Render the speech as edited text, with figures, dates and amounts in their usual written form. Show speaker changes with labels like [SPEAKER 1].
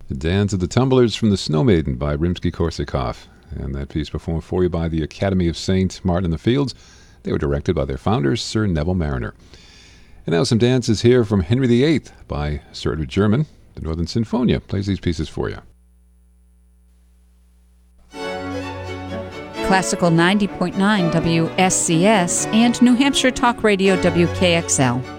[SPEAKER 1] The Dance of the Tumblers from the Snow Maiden by Rimsky-Korsakov. And that piece performed for you by the Academy of St. Martin in the Fields. They were directed by their founder, Sir Neville Marriner. And now some dances here from Henry VIII by Sir Edward German. The Northern Sinfonia plays these pieces for you.
[SPEAKER 2] Classical 90.9 WSCS and New Hampshire Talk Radio WKXL.